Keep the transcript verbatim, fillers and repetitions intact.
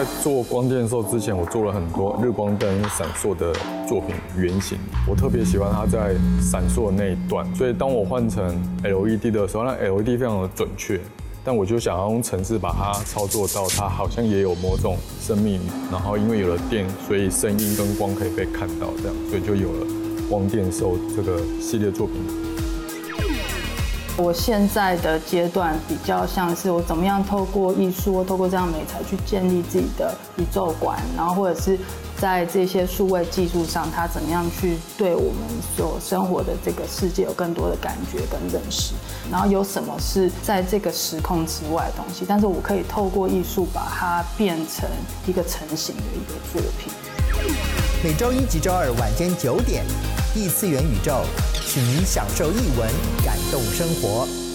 在做光电兽之前，我做了很多日光灯闪烁的作品原型。我特别喜欢它在闪烁的那一段，所以当我换成 L E D 的时候，那 L E D 非常的准确。但我就想要用程式把它操作到它好像也有某种生命，然后因为有了电，所以声音跟光可以被看到，这样，所以就有了光电兽这个系列作品。 我现在的阶段比较像是我怎么样透过艺术，透过这样美材去建立自己的宇宙观，然后或者是在这些数位技术上，它怎么样去对我们所生活的这个世界有更多的感觉跟认识，然后有什么是在这个时空之外的东西，但是我可以透过艺术把它变成一个成型的一个作品。 每周一及周二晚间九点，异次元宇宙，请您享受艺文，感动生活。